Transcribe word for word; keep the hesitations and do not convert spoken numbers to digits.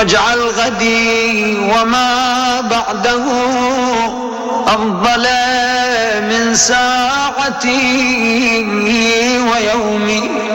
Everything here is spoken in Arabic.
واجعل غدي وما بعده أفضل من ساعتي ويومي